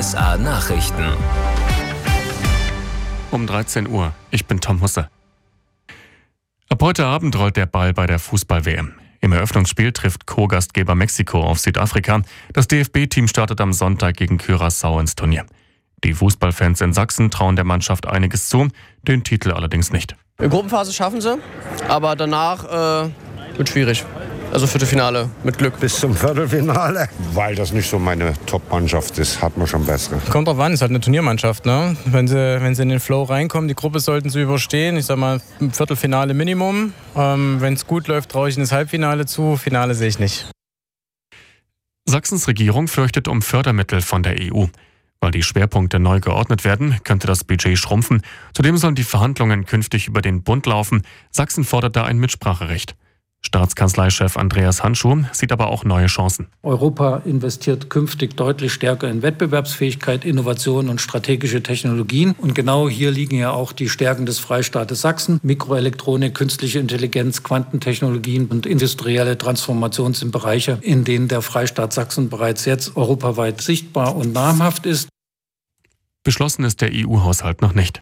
RSA Nachrichten. Um 13 Uhr. Ich bin Tom Husse. Ab heute Abend rollt der Ball bei der Fußball-WM. Im Eröffnungsspiel trifft Co-Gastgeber Mexiko auf Südafrika. Das DFB-Team startet am Sonntag gegen Curaçao ins Turnier. Die Fußballfans in Sachsen trauen der Mannschaft einiges zu, den Titel allerdings nicht. In Gruppenphase schaffen sie, aber danach wird schwierig. Also Viertelfinale mit Glück. Bis zum Viertelfinale. Weil das nicht so meine Top-Mannschaft ist, hat man schon bessere. Kommt drauf an, es ist halt eine Turniermannschaft. Ne? Wenn sie in den Flow reinkommen, die Gruppe sollten sie überstehen. Ich sag mal, ein Viertelfinale Minimum. Wenn es gut läuft, traue ich in das Halbfinale zu. Finale sehe ich nicht. Sachsens Regierung fürchtet um Fördermittel von der EU. Weil die Schwerpunkte neu geordnet werden, könnte das Budget schrumpfen. Zudem sollen die Verhandlungen künftig über den Bund laufen. Sachsen fordert da ein Mitspracherecht. Staatskanzleichef Andreas Handschuh sieht aber auch neue Chancen. Europa investiert künftig deutlich stärker in Wettbewerbsfähigkeit, Innovation und strategische Technologien. Und genau hier liegen ja auch die Stärken des Freistaates Sachsen. Mikroelektronik, künstliche Intelligenz, Quantentechnologien und industrielle Transformation sind Bereiche, in denen der Freistaat Sachsen bereits jetzt europaweit sichtbar und namhaft ist. Beschlossen ist der EU-Haushalt noch nicht.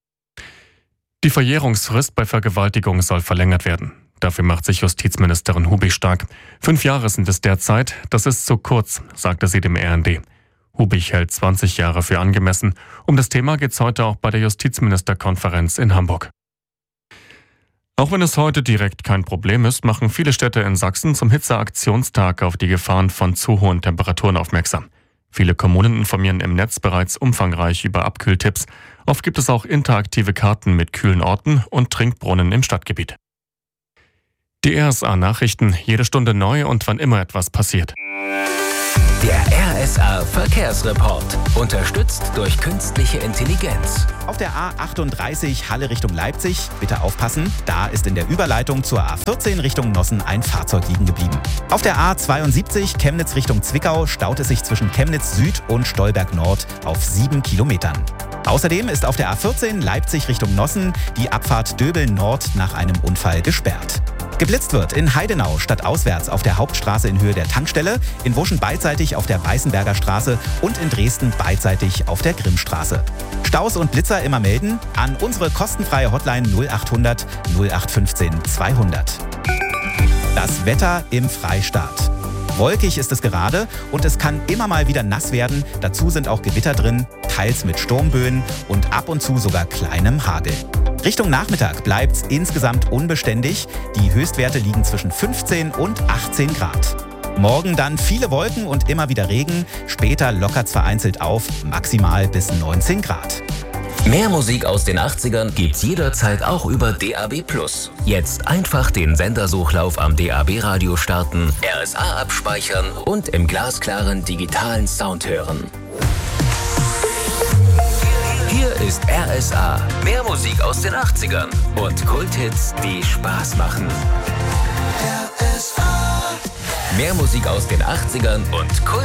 Die Verjährungsfrist bei Vergewaltigung soll verlängert werden. Dafür macht sich Justizministerin Hubig stark. 5 Jahre sind es derzeit, das ist zu kurz, sagte sie dem RND. Hubig hält 20 Jahre für angemessen. Um das Thema geht es heute auch bei der Justizministerkonferenz in Hamburg. Auch wenn es heute direkt kein Problem ist, machen viele Städte in Sachsen zum Hitzeaktionstag auf die Gefahren von zu hohen Temperaturen aufmerksam. Viele Kommunen informieren im Netz bereits umfangreich über Abkühltipps. Oft gibt es auch interaktive Karten mit kühlen Orten und Trinkbrunnen im Stadtgebiet. Die RSA Nachrichten, jede Stunde neu und wann immer etwas passiert. Der RSA Verkehrsreport. Unterstützt durch künstliche Intelligenz. Auf der A38 Halle Richtung Leipzig, bitte aufpassen, da ist in der Überleitung zur A14 Richtung Nossen ein Fahrzeug liegen geblieben. Auf der A72 Chemnitz Richtung Zwickau staut es sich zwischen Chemnitz Süd und Stolberg Nord auf 7 Kilometern. Außerdem ist auf der A14 Leipzig Richtung Nossen die Abfahrt Döbel Nord nach einem Unfall gesperrt. Geblitzt wird in Heidenau stadtauswärts auf der Hauptstraße in Höhe der Tankstelle, in Wuschen beidseitig auf der Weißenberger Straße und in Dresden beidseitig auf der Grimmstraße. Staus und Blitzer immer melden an unsere kostenfreie Hotline 0800 0815 200. Das Wetter im Freistaat. Wolkig ist es gerade und es kann immer mal wieder nass werden. Dazu sind auch Gewitter drin, teils mit Sturmböen und ab und zu sogar kleinem Hagel. Richtung Nachmittag bleibt's insgesamt unbeständig. Die Höchstwerte liegen zwischen 15 und 18 Grad. Morgen dann viele Wolken und immer wieder Regen. Später lockert's vereinzelt auf, maximal bis 19 Grad. Mehr Musik aus den 80ern gibt's jederzeit auch über DAB+. Jetzt einfach den Sendersuchlauf am DAB-Radio starten, RSA abspeichern und im glasklaren digitalen Sound hören. Hier ist RSA. Mehr Musik aus den 80ern und Kulthits, die Spaß machen. RSA. Mehr Musik aus den 80ern und Kult